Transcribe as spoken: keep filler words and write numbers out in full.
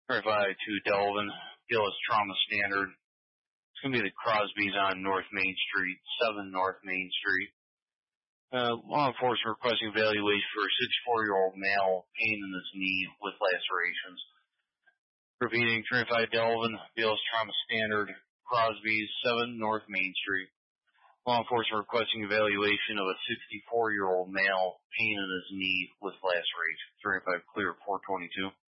Verify to Delvin, Gillis Trauma Standard. It's going to be the Crosby's on North Main Street, seven North Main Street. Uh, law enforcement requesting evaluation for a sixty-four-year-old male, pain in his knee with lacerations. Repeating, twenty-five Delvin, Gillis Trauma Standard, Crosby's, seven North Main Street. Law enforcement requesting evaluation of a sixty-four-year-old male, pain in his knee with lacerations. twenty-five clear, four twenty-two.